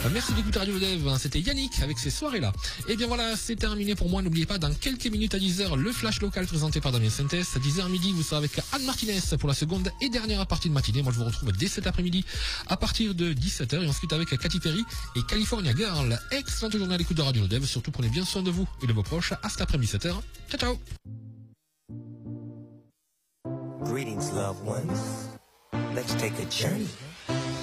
Merci d'écouter Radio Dev, c'était Yannick avec ces soirées-là. Et bien voilà, c'est terminé pour moi. N'oubliez pas, dans quelques minutes à 10h, le flash local présenté par Damien Sentes. À 10h midi, vous serez avec Anne Martinez pour la seconde et dernière partie de matinée. Moi, je vous retrouve dès cet après-midi à partir de 17h et ensuite avec Katy Perry et California Girl. Excellente journée à l'écoute de Radio Dev. Surtout, prenez bien soin de vous et de vos proches. À cet après-midi 17h. Ciao, ciao. Greetings, loved ones. Let's take a journey.